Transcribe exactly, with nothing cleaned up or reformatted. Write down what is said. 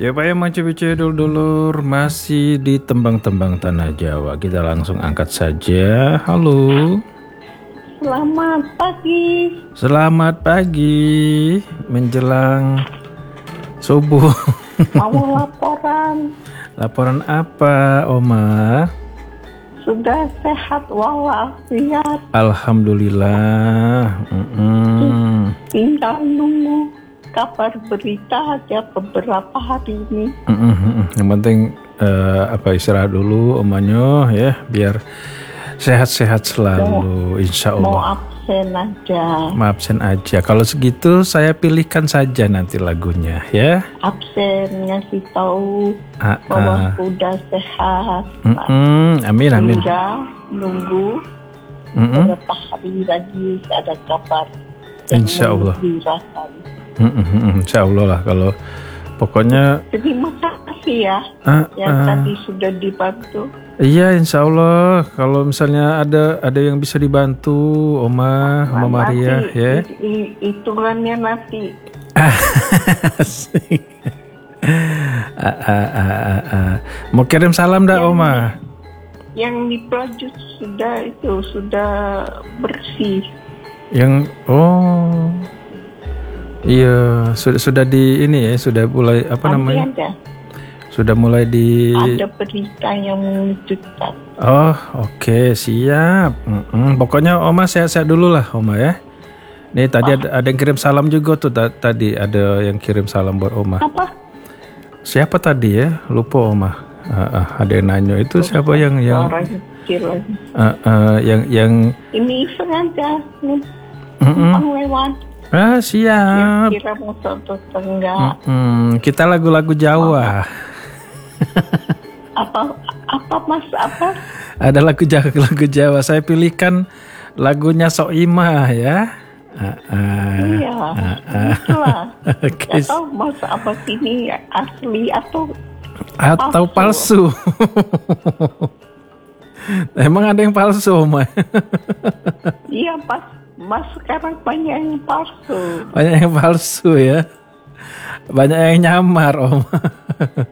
Ya Pak ya Macu-Bicu dulur-dulur masih di tembang-tembang tanah Jawa. Kita langsung angkat saja. Halo. Selamat pagi. Selamat pagi menjelang subuh. Mau laporan. Laporan apa, Oma? Sudah sehat walafiat. Alhamdulillah. Mm-mm. Tinggal nunggu kabar berita aja beberapa hari ini. Mm-mm. Yang penting uh, apa istirahat dulu Omanyo ya, biar sehat-sehat selalu, insya Allah. Mau absen aja. Mau absen aja. Kalau segitu saya pilihkan saja nanti lagunya ya. Absen ngasih tahu Ah, bahwa ah. udah sehat. Mm-mm. Amin amin. Tinggal nunggu Mm-mm. beberapa hari lagi ada kabar. Insya Allah. Dirasakan. Mm-mm. Insya Allah lah kalau pokoknya. Terima kasih ya Ah, yang ah. tadi sudah dibantu. Iya, insya Allah. Kalau misalnya ada ada yang bisa dibantu, Oma, Oma Maria, Nanti, ya. i- i- hitungannya nanti. Asik. Ah, ah, ah, ah, ah. Mau kirim salam dah, Oma? Yang di Pelaju sudah itu sudah bersih. Yang oh, iya sudah sudah di ini ya, sudah mulai apa Nanti namanya? ada Sudah mulai di. ada berita yang mengejutkan. Oh, oke, siap. Mm-mm. Pokoknya Oma sehat-sehat dulu lah, Oma ya. Nih tadi ada, ada yang kirim salam juga tuh ta- tadi ada yang kirim salam buat Oma. Apa? Siapa tadi ya? Lupa Oma. Ah, ah, ada yang nanya itu siapa yang yang Orang kecil lagi. ah, ah, yang yang Ini sengaja nih Mm-mm. numpang lewat. ah siap. Kira mau atau enggak. Mm, kita lagu-lagu Jawa. Apa apa mas apa? Ada lagu Jawa, lagu Jawa. Saya pilihkan lagunya Soimah ya. Ah, ah, Iya, ah, ah. itulah. Oke. Gak tahu mas apa ini asli atau Atau palsu. Emang ada yang palsu, Oma? iya pas mas sekarang banyak yang palsu. Banyak yang palsu ya. Banyak yang nyamar, Oma.